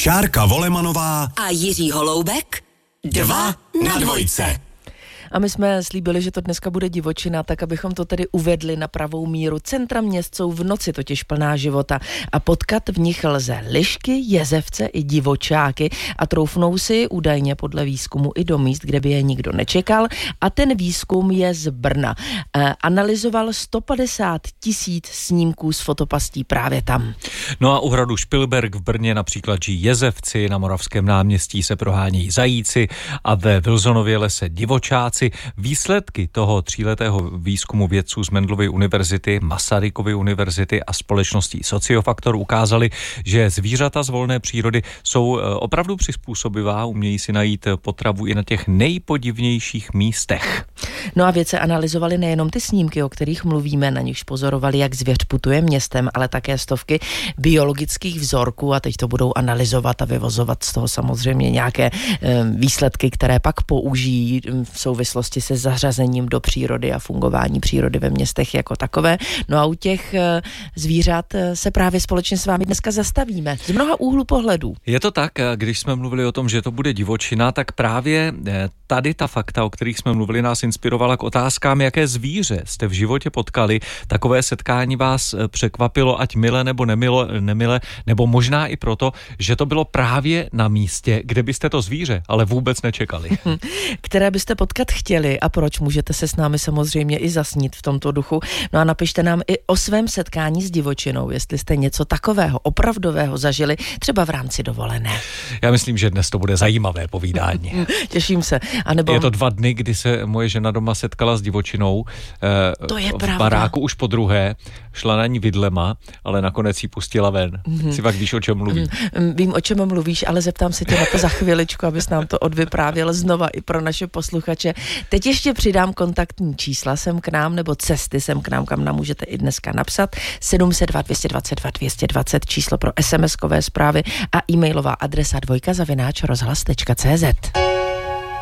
Šárka Volemanová a Jiří Holoubek 2 na dvojce. A my jsme slíbili, že to dneska bude divočina, tak abychom to tedy uvedli na pravou míru. Centra měst jsou v noci totiž plná života a potkat v nich lze lišky, jezevce i divočáky a troufnou si údajně podle výzkumu i do míst, kde by je nikdo nečekal. A ten výzkum je z Brna. Analyzoval 150 000 snímků z fotopastí právě tam. No a u hradu Špilberk v Brně například žijí jezevci, na Moravském náměstí se prohánějí zajíci a ve Wilsonově lese divočáci. Výsledky toho 3letého výzkumu vědců z Mendelovy univerzity, Masarykovy univerzity a společností Sociofaktor ukázaly, že zvířata z volné přírody jsou opravdu přizpůsobivá, umějí si najít potravu i na těch nejpodivnějších místech. No a vědci analyzovali nejenom ty snímky, o kterých mluvíme, na nichž pozorovali, jak zvěř putuje městem, ale také stovky biologických vzorků a teď to budou analyzovat a vyvozovat z toho samozřejmě nějaké výsledky, které pak použijí v souvislosti se zařazením do přírody a fungování přírody ve městech jako takové. No a u těch zvířat se právě společně s vámi dneska zastavíme. Z mnoha úhlů pohledů. Je to tak, když jsme mluvili o tom, že to bude divočina, tak právě tady ta fakta, o kterých jsme mluvili, nás inspirovala k otázkám, jaké zvíře jste v životě potkali. Takové setkání vás překvapilo, ať mile nebo nemile, nebo možná i proto, že to bylo právě na místě, kde byste to zvíře ale vůbec nečekali. Které byste potkat chtěli a proč, můžete se s námi samozřejmě i zasnít v tomto duchu. No a napište nám i o svém setkání s divočinou, jestli jste něco takového opravdového zažili, třeba v rámci dovolené. Já myslím, že dnes to bude zajímavé povídání. Těším se. A nebo... Je to 2 dny, kdy se moje žena doma setkala s divočinou. To je v pravda. baráku už po druhé, šla na ní vidlema, ale nakonec ji pustila ven. Si pak víš, o čem mluví. Vím, o čem mluvíš, ale zeptám se tě na to za chviličku, abys nám to odvyprávěl znova i pro naše posluchače. Teď ještě přidám kontaktní čísla sem k nám, nebo cesty sem k nám, kam nám můžete i dneska napsat. 702 222 220 číslo pro SMS-kové zprávy a e-mailová adresa dvojka@rozhlas.cz.